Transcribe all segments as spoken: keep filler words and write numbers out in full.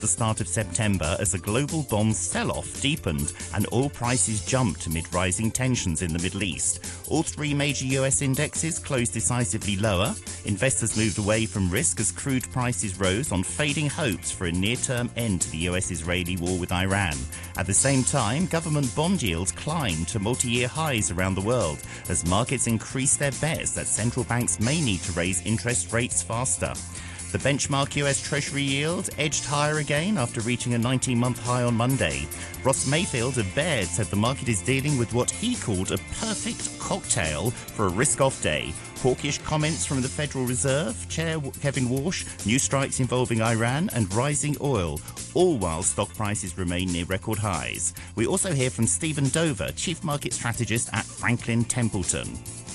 the start of September as a global bond sell-off deepened and oil prices jumped amid rising tensions in the Middle East. All three major U S indexes closed decisively lower. Investors moved away from risk as crude prices rose on fading hopes for a near-term end to the U S-Israeli war with Iran. At the same time, government bond yields climbed to multi-year highs around the world as markets increased their bets that central banks may need to raise interest rates faster. The benchmark U S Treasury yield edged higher again after reaching a nineteen-month high on Monday. Ross Mayfield of Baird said the market is dealing with what he called a perfect cocktail for a risk-off day. Hawkish comments from the Federal Reserve Chair Kevin Warsh, new strikes involving Iran and rising oil, all while stock prices remain near record highs. We also hear from Stephen Dover, Chief Market Strategist at Franklin Templeton.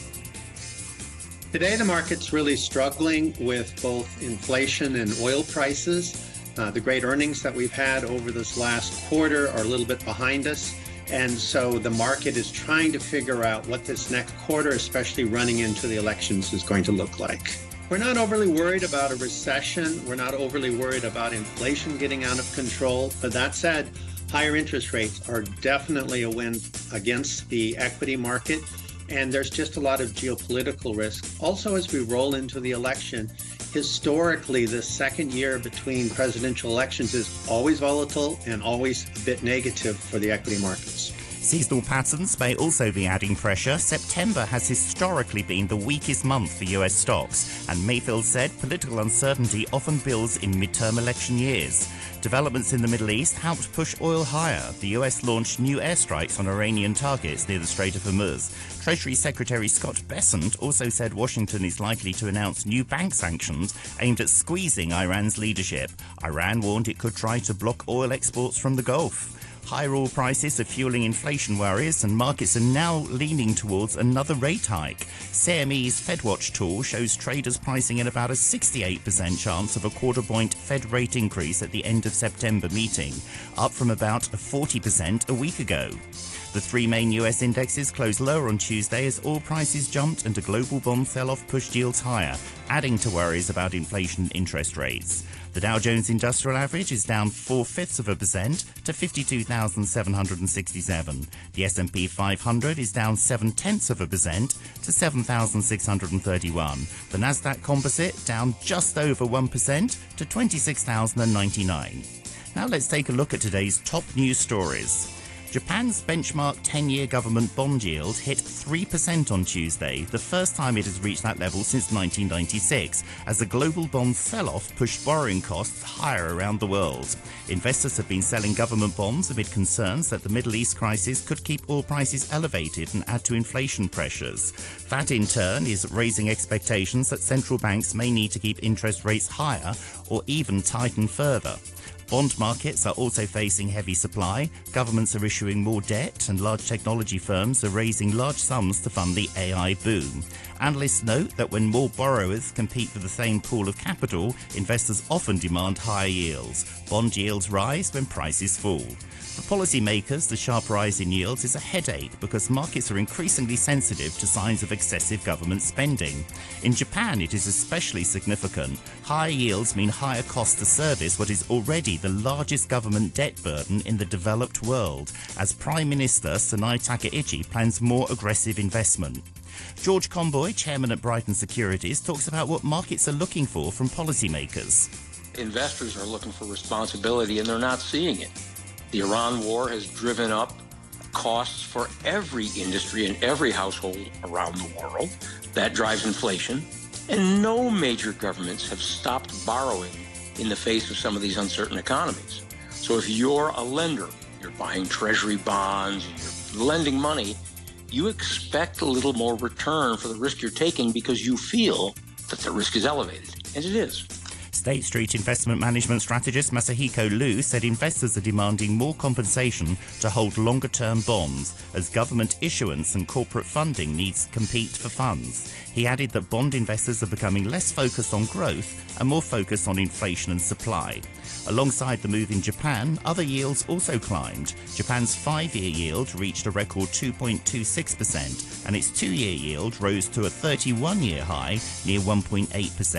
Today, the market's really struggling with both inflation and oil prices. Uh, the great earnings that we've had over this last quarter are a little bit behind us. And so the market is trying to figure out what this next quarter, especially running into the elections, is going to look like. We're not overly worried about a recession. We're not overly worried about inflation getting out of control. But that said, higher interest rates are definitely a win against the equity market. And there's just a lot of geopolitical risk. Also, as we roll into the election, historically, the second year between presidential elections is always volatile and always a bit negative for the equity markets. Seasonal patterns may also be adding pressure. September has historically been the weakest month for U S stocks, and Mayfield said political uncertainty often builds in midterm election years. Developments in the Middle East helped push oil higher. The U S launched new airstrikes on Iranian targets near the Strait of Hormuz. Treasury Secretary Scott Bessent also said Washington is likely to announce new bank sanctions aimed at squeezing Iran's leadership. Iran warned it could try to block oil exports from the Gulf. Higher oil prices are fueling inflation worries, and markets are now leaning towards another rate hike. C M E's FedWatch tool shows traders pricing in about a sixty-eight percent chance of a quarter-point Fed rate increase at the end of September meeting, up from about forty percent a week ago. The three main U S indexes closed lower on Tuesday as oil prices jumped and a global bond sell-off pushed yields higher, adding to worries about inflation and interest rates. The Dow Jones Industrial Average is down four-fifths of a percent to fifty-two thousand seven hundred sixty-seven. The S and P five hundred is down seven-tenths of a percent to seven thousand six hundred thirty-one. The Nasdaq Composite down just over one percent to twenty-six thousand ninety-nine. Now let's take a look at today's top news stories. Japan's benchmark ten-year government bond yield hit three percent on Tuesday, the first time it has reached that level since nineteen ninety-six, as the global bond sell-off pushed borrowing costs higher around the world. Investors have been selling government bonds amid concerns that the Middle East crisis could keep oil prices elevated and add to inflation pressures. That, in turn, is raising expectations that central banks may need to keep interest rates higher or even tighten further. Bond markets are also facing heavy supply. Governments are issuing more debt, and large technology firms are raising large sums to fund the A I boom. Analysts note that when more borrowers compete for the same pool of capital, investors often demand higher yields. Bond yields rise when prices fall. For policymakers, the sharp rise in yields is a headache because markets are increasingly sensitive to signs of excessive government spending. In Japan, it is especially significant. Higher yields mean higher costs to service what is already the largest government debt burden in the developed world, as Prime Minister Sonai Takaichi plans more aggressive investment. George Comboy, chairman at Brighton Securities, talks about what markets are looking for from policymakers. Investors are looking for responsibility, and they're not seeing it. The Iran war has driven up costs for every industry and every household around the world. That drives inflation. And no major governments have stopped borrowing in the face of some of these uncertain economies. So if you're a lender, you're buying treasury bonds, you're lending money, you expect a little more return for the risk you're taking because you feel that the risk is elevated. And it is. State Street investment management strategist Masahiko Liu said investors are demanding more compensation to hold longer-term bonds as government issuance and corporate funding needs to compete for funds. He added that bond investors are becoming less focused on growth and more focused on inflation and supply. Alongside the move in Japan, other yields also climbed. Japan's five-year yield reached a record two point two six percent, and its two-year yield rose to a thirty-one-year high near one point eight percent.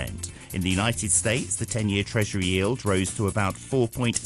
In the United States, the ten-year Treasury yield rose to about four point